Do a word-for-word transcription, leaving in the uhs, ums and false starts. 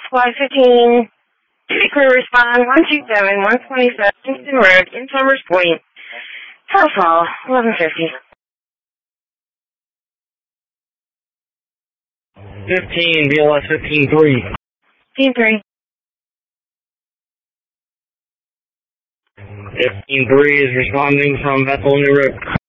Y fifteen, crew respond one two seven, one twenty-seven, Kingston Road, in Summers Point. Hellfall, eleven fifty. fifteen, B L S fifteen three. fifteen three. fifteen three is responding from Bethel New Road.